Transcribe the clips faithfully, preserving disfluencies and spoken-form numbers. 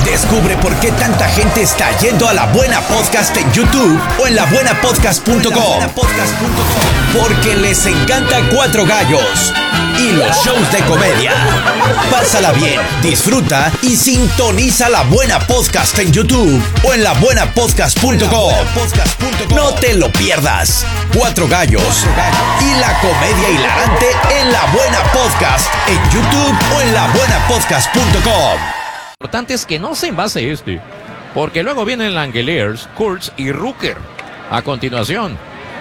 Descubre por qué tanta gente está yendo a La Buena Podcast en YouTube o en la buena podcast punto com. Porque les encanta Cuatro Gallos y los shows de comedia. Pásala bien, disfruta y sintoniza La Buena Podcast en YouTube o en la buena podcast punto com. No te lo pierdas. Cuatro Gallos y la comedia hilarante en La Buena Podcast en YouTube o en la buena podcast punto com. Lo importante es que no se envase este, porque luego vienen Langeliers, Kurtz y Rooker a continuación.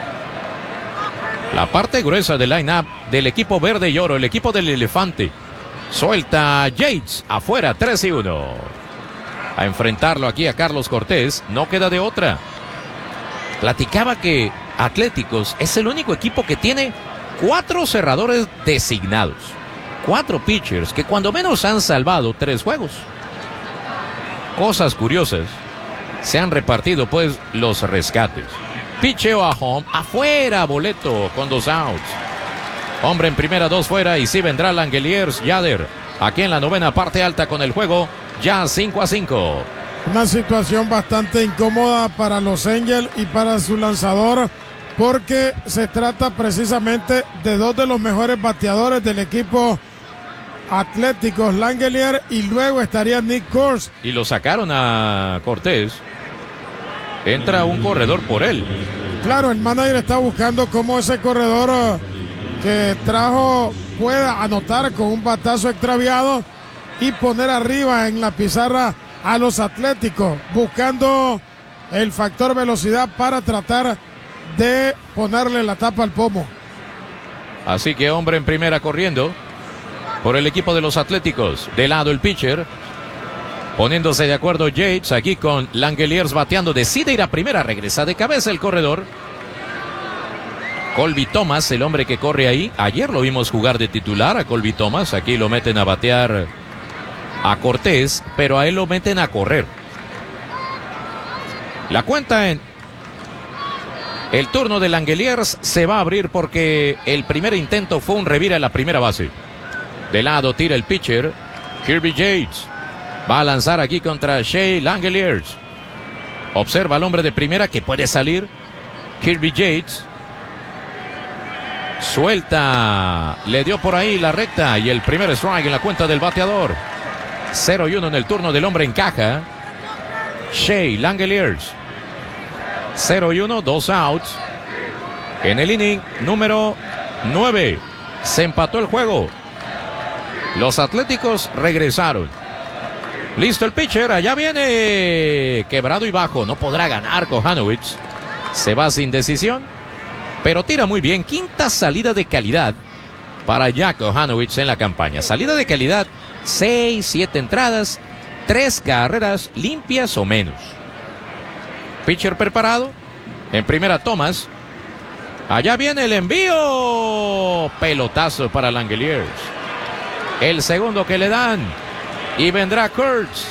La parte gruesa del line-up del equipo verde y oro, el equipo del elefante. Suelta Yates afuera, tres y uno. A enfrentarlo aquí a Carlos Cortés, no queda de otra. Platicaba que Atléticos es el único equipo que tiene cuatro cerradores designados. Cuatro pitchers que cuando menos han salvado tres juegos. Cosas curiosas. Se han repartido pues los rescates. Picheo a home, afuera, boleto con dos outs. Hombre en primera, dos fuera y sí vendrá Langeliers Yader. Aquí en la novena parte alta con el juego, ya cinco a cinco. Una situación bastante incómoda para los Angels y para su lanzador, porque se trata precisamente de dos de los mejores bateadores del equipo Atléticos, Langeliers, y luego estaría Nick Kurtz. Y lo sacaron a Cortés. Entra un corredor por él. Claro, el manager está buscando cómo ese corredor uh, que trajo pueda anotar con un batazo extraviado y poner arriba en la pizarra a los Atléticos, buscando el factor velocidad para tratar de ponerle la tapa al pomo. Así que hombre en primera corriendo por el equipo de los Atléticos. De lado el pitcher. Poniéndose de acuerdo Yates aquí con Langeliers bateando. Decide ir a primera. Regresa de cabeza el corredor. Colby Thomas, el hombre que corre ahí. Ayer lo vimos jugar de titular a Colby Thomas. Aquí lo meten a batear a Cortés, pero a él lo meten a correr. La cuenta en el turno de Langeliers se va a abrir porque el primer intento fue un revira en la primera base. De lado tira el pitcher Kirby Yates. Va a lanzar aquí contra Shea Langeliers. Observa al hombre de primera que puede salir. Kirby Yates. Suelta. Le dio por ahí la recta y el primer strike en la cuenta del bateador. cero y uno en el turno del hombre en caja. Shea Langeliers. cero y uno, dos outs. En el inning número nueve. Se empató el juego. Los Atléticos regresaron. Listo el pitcher, allá viene. Quebrado y bajo, no podrá ganar Kohanowitz. Se va sin decisión, pero tira muy bien. Quinta salida de calidad para Jack Kohanowitz en la campaña. Salida de calidad, seis, siete entradas, tres carreras limpias o menos. Pitcher preparado. En primera Thomas. Allá viene el envío. Pelotazo para Langeliers. El segundo que le dan. Y vendrá Kurtz.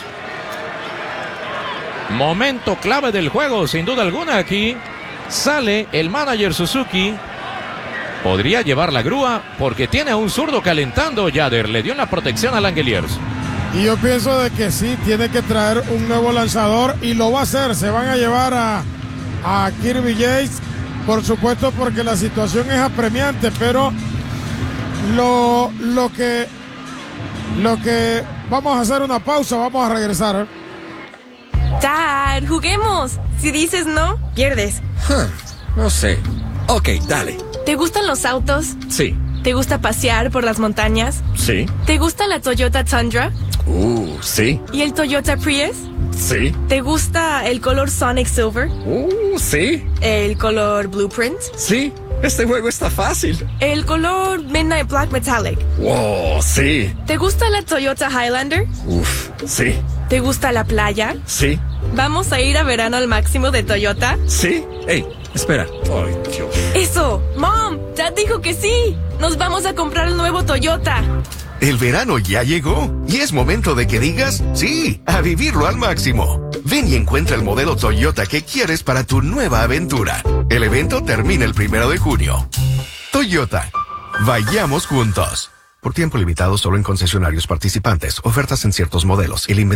Momento clave del juego, sin duda alguna aquí. Sale el manager Suzuki. Podría llevar la grúa porque tiene a un zurdo calentando. Yader le dio la protección a Langeliers. Y yo pienso de que sí, tiene que traer un nuevo lanzador y lo va a hacer. Se van a llevar a, a Kirby Yates, por supuesto, porque la situación es apremiante, pero lo, lo que... Lo que vamos a hacer una pausa, vamos a regresar. Dad, juguemos. Si dices no, pierdes. Huh, no sé. Ok, dale. ¿Te gustan los autos? Sí. ¿Te gusta pasear por las montañas? Sí. ¿Te gusta la Toyota Tundra? Uh, sí. ¿Y el Toyota Prius? Sí. ¿Te gusta el color Sonic Silver? Uh, sí. ¿El color Blueprint? Sí. Este juego está fácil. ¿El color Midnight Black Metallic? Wow, sí. ¿Te gusta la Toyota Highlander? Uf, sí. ¿Te gusta la playa? Sí. ¿Vamos a ir a verano al máximo de Toyota? Sí. Ey, espera. Ay, Dios. ¡Eso! ¡Mom! ¡Dad dijo que sí! ¡Nos vamos a comprar el nuevo Toyota! El verano ya llegó y es momento de que digas sí, a vivirlo al máximo. Ven y encuentra el modelo Toyota que quieres para tu nueva aventura. El evento termina el primero de junio. Toyota, vayamos juntos. Por tiempo limitado solo en concesionarios participantes. Ofertas en ciertos modelos. El